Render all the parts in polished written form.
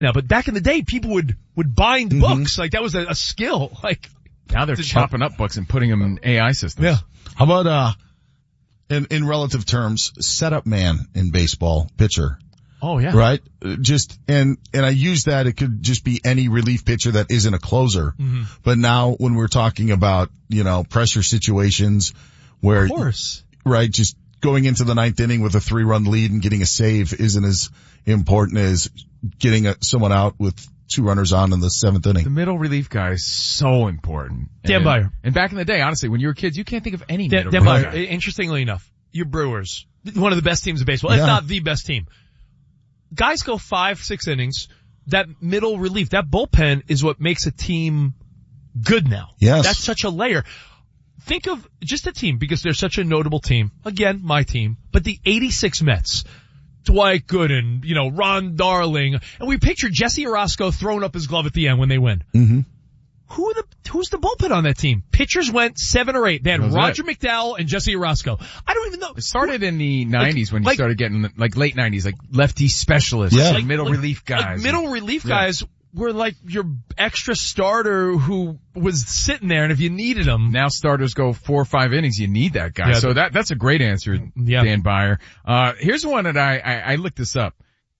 now, but back in the day, people would bind books. Like, that was a skill. Like, now they're chopping up books and putting them in AI systems. Yeah. How about, in relative terms, setup man in baseball, pitcher? Oh, yeah. Right? And I use that, it could just be any relief pitcher that isn't a closer. Mm-hmm. But now when we're talking about, pressure situations where, of course, right, just going into the ninth inning with a 3-run lead and getting a save isn't as important as getting someone out with 2 runners on in the 7th inning. The middle relief guy is so important. Dan Byer. And back in the day, honestly, when you were kids, you can't think of any middle Dan relief Byer, guy. interestingly enough, your Brewers, one of the best teams in baseball, if not the best team. Guys go 5-6 innings. That middle relief, that bullpen is what makes a team good now. Yes. That's such a layer. Think of just a team, because they're such a notable team. Again, my team. But the 86 Mets. Dwight Gooden, Ron Darling. And we picture Jesse Orosco throwing up his glove at the end when they win. Mm-hmm. Who's the bullpen on that team? Pitchers went 7 or 8. They had Roger McDowell and Jesse Orosco. I don't even know. It started in the 90s when you started getting, late 90s, lefty specialists, middle relief guys. Middle relief guys were like your extra starter who was sitting there, and if you needed him. Now starters go 4 or 5 innings, you need that guy. Yeah, so that's a great answer, Dan Byer. Here's one that I looked this up.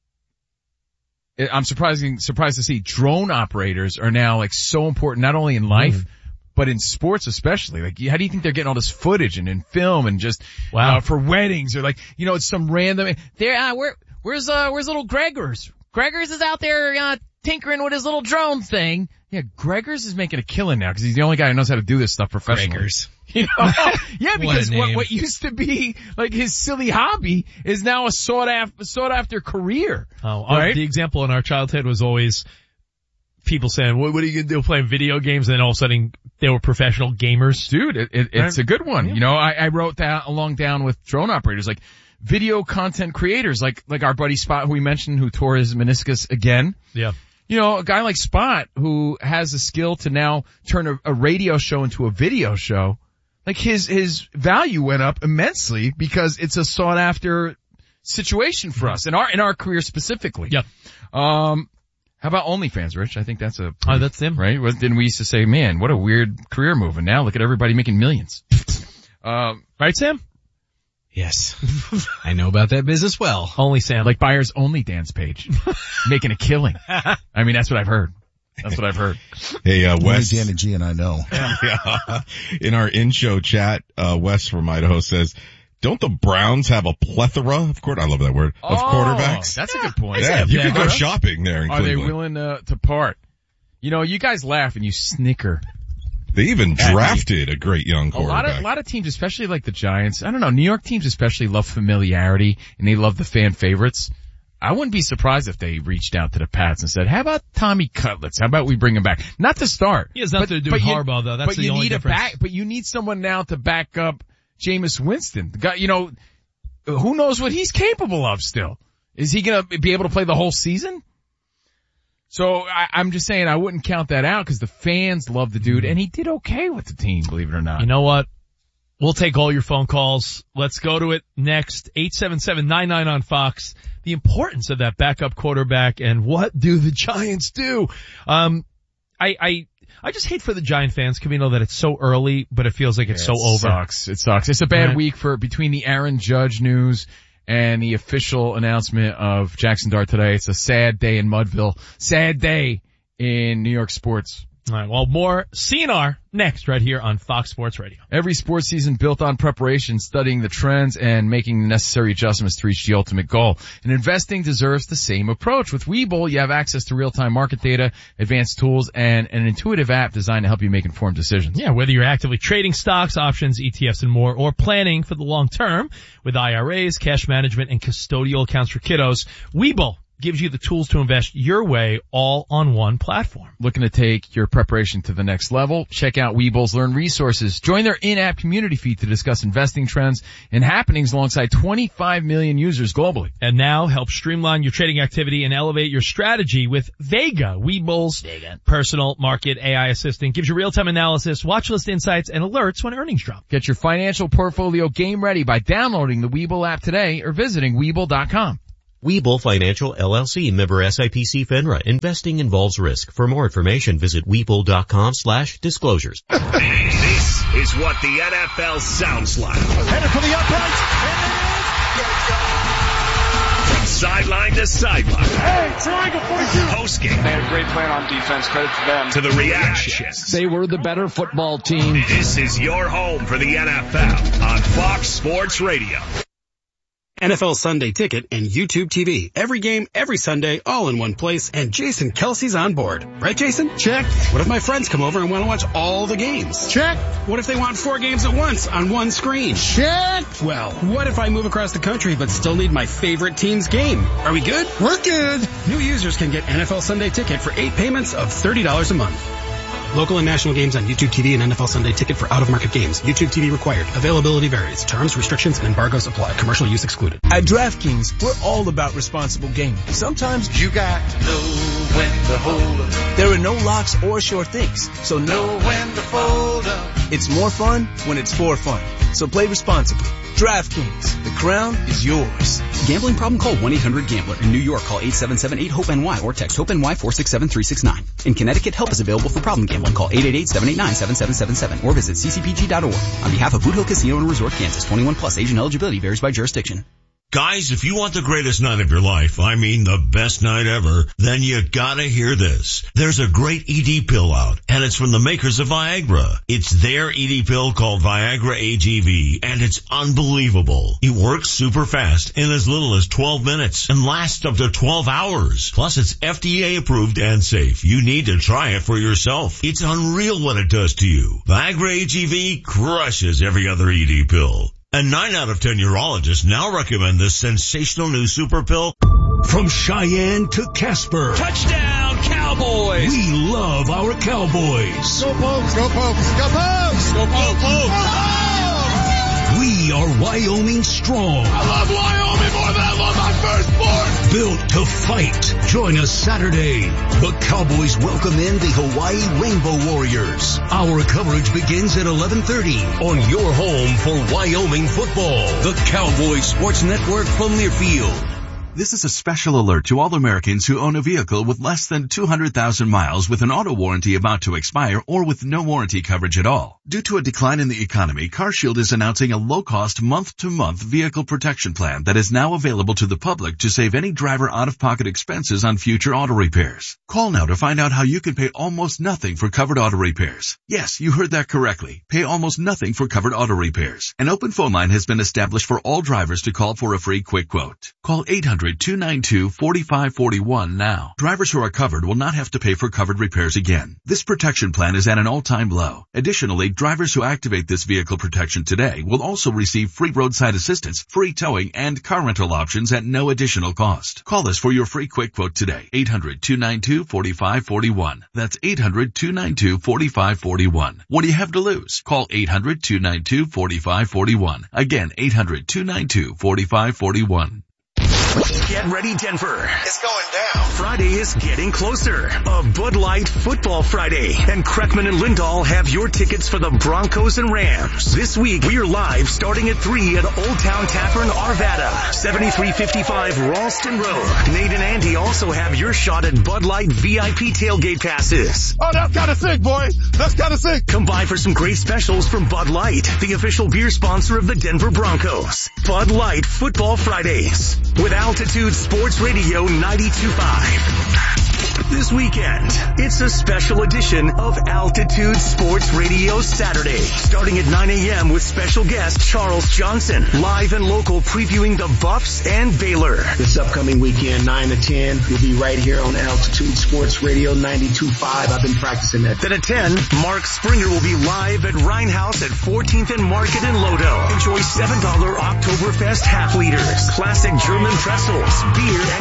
I'm surprised to see drone operators are now so important, not only in life, but in sports especially. Like, how do you think they're getting all this footage and in film and just, for weddings or it's some random, where's little Gregors? Gregors is out there, tinkering with his little drone thing. Yeah, Gregors is making a killing now because he's the only guy who knows how to do this stuff professionally. Gregors. Yeah, because what used to be his silly hobby is now a sought after career. Right? The example in our childhood was always people saying, what are you gonna do, playing video games? And then all of a sudden they were professional gamers. Dude, it's a good one. Yeah. I wrote that down with drone operators, video content creators, like our buddy Spot, who we mentioned, who tore his meniscus again. Yeah. A guy like Spot, who has the skill to now turn a radio show into a video show, his value went up immensely because it's a sought after situation for us in our career specifically. Yep. How about OnlyFans, Rich? I think that's that's them. Right? Didn't we used to say, man, what a weird career move, and now look at everybody making millions. Right, Sam? Yes. I know about that business well. Only Sam. Like Byers' Only Dance page. Making a killing. I mean, that's what I've heard. Hey, Wes. Dan and G and I know. Yeah. In our in-show chat, Wes from Idaho says, don't the Browns have a plethora of I love that word, of quarterbacks? That's a good point. Yeah, you could go shopping there in Cleveland. Are they willing to part? You guys laugh and you snicker. They even drafted a great young quarterback. A lot of teams, especially like the Giants, I don't know, New York teams especially love familiarity and they love the fan favorites. I wouldn't be surprised if they reached out to the Pats and said, how about Tommy Cutlets? How about we bring him back? Not to start. He has nothing to do with Harbaugh, though. That's the only difference. But you need someone now to back up Jameis Winston. The guy, who knows what he's capable of still? Is he gonna be able to play the whole season? So I'm just saying I wouldn't count that out because the fans love the dude, and he did okay with the team, believe it or not. You know what? We'll take all your phone calls. Let's go to it next. 877-99 on Fox. The importance of that backup quarterback and what do the Giants do? I just hate for the Giant fans, Camino, that it's so early, but it feels like it's so over. It sucks. It's a bad week between the Aaron Judge news and the official announcement of Jackson Dart today. It's a sad day in Mudville. Sad day in New York sports. All right, well, more CNR next right here on Fox Sports Radio. Every sports season built on preparation, studying the trends, and making the necessary adjustments to reach the ultimate goal. And investing deserves the same approach. With Webull, you have access to real-time market data, advanced tools, and an intuitive app designed to help you make informed decisions. Yeah, whether you're actively trading stocks, options, ETFs, and more, or planning for the long term with IRAs, cash management, and custodial accounts for kiddos, Webull gives you the tools to invest your way all on one platform. Looking to take your preparation to the next level? Check out Webull's Learn Resources. Join their in-app community feed to discuss investing trends and happenings alongside 25 million users globally. And now help streamline your trading activity and elevate your strategy with Vega. Webull's personal market AI assistant gives you real-time analysis, watch list insights, and alerts when earnings drop. Get your financial portfolio game ready by downloading the Webull app today or visiting Webull.com. Webull Financial LLC, member SIPC FINRA. Investing involves risk. For more information, visit Webull.com/disclosures. This is what the NFL sounds like. Headed for the uprights. From sideline to sideline. Hey, triangle 42. Postgame. They had a great plan on defense. Credit to them. To the reactions. They were the better football team. This is your home for the NFL on Fox Sports Radio. NFL Sunday Ticket and YouTube TV. Every game, every Sunday, all in one place, and Jason Kelsey's on board. Right, Jason? Check. What if my friends come over and want to watch all the games? Check. What if they want 4 games at once on one screen? Check. Well, what if I move across the country but still need my favorite team's game? Are we good? We're good. New users can get NFL Sunday Ticket for 8 payments of $30 a month. Local and national games on YouTube TV and NFL Sunday Ticket for out-of-market games. YouTube TV required. Availability varies. Terms, restrictions, and embargoes apply. Commercial use excluded. At DraftKings, we're all about responsible gaming. Sometimes you got to know when to hold up. There are no locks or sure things, so know when to fold up. It's more fun when it's for fun. So play responsibly. DraftKings, the crown is yours. Gambling problem? Call 1-800-GAMBLER. In New York, call 877-8-HOPE-NY or text HOPE-NY 467-369. In Connecticut, help is available for problem gambling. Call 888-789-7777 or visit ccpg.org. On behalf of Boot Hill Casino and Resort, Kansas, 21 plus, age and eligibility varies by jurisdiction. Guys, if you want the greatest night of your life, I mean the best night ever, then you gotta hear this. There's a great ED pill out, and it's from the makers of Viagra. It's their ED pill called Viagra AGV, and it's unbelievable. It works super fast in as little as 12 minutes and lasts up to 12 hours. Plus, it's FDA approved and safe. You need to try it for yourself. It's unreal what it does to you. Viagra AGV crushes every other ED pill. And 9 out of 10 urologists now recommend this sensational new super pill. From Cheyenne to Casper. Touchdown, Cowboys. We love our Cowboys. Go Pokes. Go Pokes. Go Pokes. Go Pokes. Go Pokes. We are Wyoming strong. I love Wyoming more than I love my firstborn. Built to fight. Join us Saturday. The Cowboys welcome in the Hawaii Rainbow Warriors. Our coverage begins at 11:30 on your home for Wyoming football. The Cowboys Sports Network from Learfield. This is a special alert to all Americans who own a vehicle with less than 200,000 miles with an auto warranty about to expire or with no warranty coverage at all. Due to a decline in the economy, CarShield is announcing a low-cost month-to-month vehicle protection plan that is now available to the public to save any driver out-of-pocket expenses on future auto repairs. Call now to find out how you can pay almost nothing for covered auto repairs. Yes, you heard that correctly. Pay almost nothing for covered auto repairs. An open phone line has been established for all drivers to call for a free quick quote. Call 800-292-4541 now. Drivers who are covered will not have to pay for covered repairs again. This protection plan is at an all-time low. Additionally, drivers who activate this vehicle protection today will also receive free roadside assistance, free towing, and car rental options at no additional cost. Call us for your free quick quote today. 800-292-4541. That's 800-292-4541. What do you have to lose? Call 800-292-4541. Again, 800-292-4541. Get ready, Denver. It's going down. Friday is getting closer. A Bud Light Football Friday. And Kreckman and Lindahl have your tickets for the Broncos and Rams. This week, we are live starting at 3 at Old Town Tavern, Arvada, 7355 Ralston Road. Nate and Andy also have your shot at Bud Light VIP tailgate passes. Oh, that's kind of sick, boy. That's kind of sick. Come by for some great specials from Bud Light, the official beer sponsor of the Denver Broncos. Bud Light Football Fridays with Altitude Sports Radio 92.5. This weekend, it's a special edition of Altitude Sports Radio Saturday, starting at 9 a.m. with special guest Charles Johnson, live and local previewing the Buffs and Baylor. This upcoming weekend, 9 to 10, we'll be right here on Altitude Sports Radio 92.5. I've been practicing that. Then at 10, Mark Springer will be live at Rhinehouse at 14th and Market in Lodo. Enjoy $7 Oktoberfest half liters, classic German pretzels, beer, and